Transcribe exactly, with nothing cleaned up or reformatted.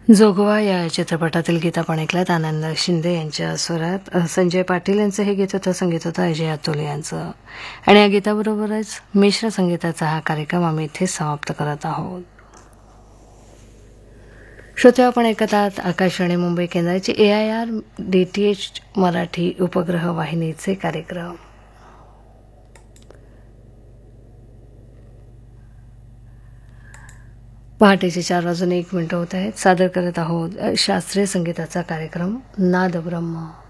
जोगवा या चित्रपटातील गीत आपण ऐकल्यात आनंद शिंदे यांच्या स्वरात. संजय पाटील यांचं हे गीत होतं, संगीत होतं अजय अतुल यांचं. आणि या गीताबरोबरच मिश्र संगीताचा हा कार्यक्रम आम्ही इथे समाप्त करत आहोत. श्रोते, आपण ऐकत आहात आकाशवाणी मुंबई केंद्राचे ए I R D T H Marathi उपग्रह वाहिनीचे कार्यक्रम. पहाटेचे चार वाजून एक मिनिटं होत आहेत. सादर करत आहोत शास्त्रीय संगीताचा कार्यक्रम नाद ब्रह्म.